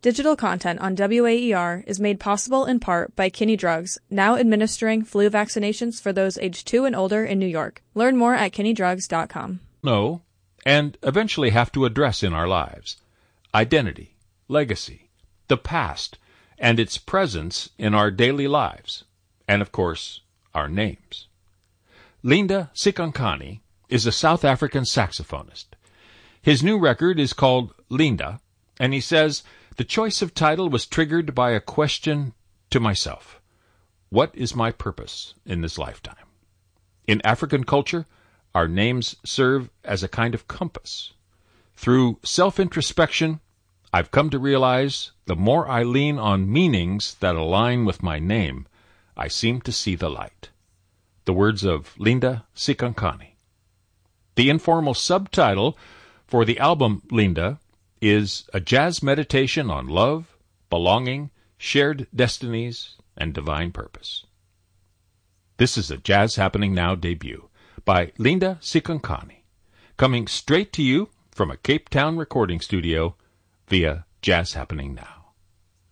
Digital content on WAER is made possible in part by Kinney Drugs, now administering flu vaccinations for those aged 2 and older in New York. Learn more at kinneydrugs.com. Know, and eventually have to address in our lives: identity, legacy, the past, and its presence in our daily lives, and of course, our names. Linda Sikankani is a South African saxophonist. His new record is called Linda, and he says, "The choice of title was triggered by a question to myself. What is my purpose in this lifetime?" In African culture, our names serve as a kind of compass. Through self-introspection, I've come to realize the more I lean on meanings that align with my name, I seem to see the light. The words of Linda Sikankani. The informal subtitle for the album Linda is a jazz meditation on love, belonging, shared destinies, and divine purpose. This is a Jazz Happening Now debut by Linda Sikankani, coming straight to you from a Cape Town recording studio via Jazz Happening Now.